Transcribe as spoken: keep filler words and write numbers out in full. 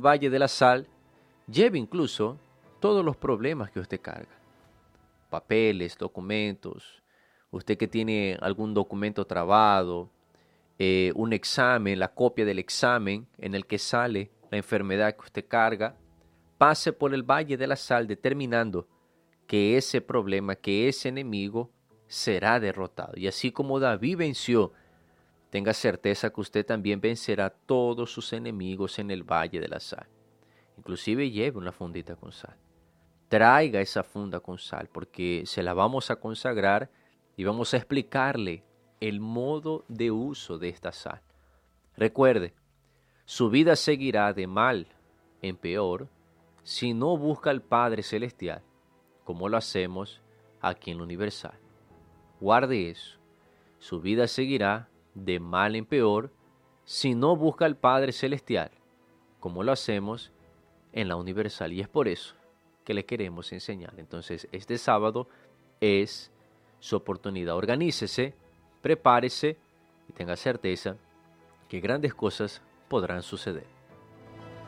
Valle de la Sal, lleve incluso todos los problemas que usted carga. Papeles, documentos, usted que tiene algún documento trabado, eh, un examen, la copia del examen en el que sale la enfermedad que usted carga, pase por el Valle de la Sal determinando que ese problema, que ese enemigo será derrotado. Y así como David venció, tenga certeza que usted también vencerá a todos sus enemigos en el Valle de la Sal. Inclusive lleve una fundita con sal. Traiga esa funda con sal porque se la vamos a consagrar y vamos a explicarle el modo de uso de esta sal. Recuerde, su vida seguirá de mal en peor si no busca al Padre Celestial, como lo hacemos aquí en lo Universal. Guarde eso. Su vida seguirá de mal en peor si no busca al Padre Celestial, como lo hacemos en la Universal. Y es por eso que le queremos enseñar. Entonces, este sábado es su oportunidad. Organícese, prepárese y tenga certeza que grandes cosas podrán suceder.